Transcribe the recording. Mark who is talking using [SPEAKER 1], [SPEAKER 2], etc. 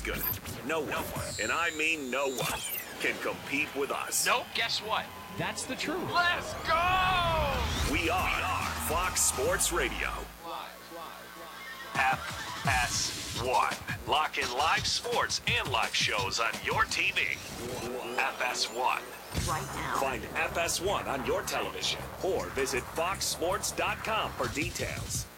[SPEAKER 1] Good. No one, and I mean no one, can compete with us.
[SPEAKER 2] Nope, guess what?
[SPEAKER 3] That's the truth.
[SPEAKER 2] Let's go!
[SPEAKER 1] We are Fox Sports Radio. FS1. Lock in live sports and live shows on your TV. FS1.
[SPEAKER 4] Right now.
[SPEAKER 1] Find FS1 on your television or visit foxsports.com for details.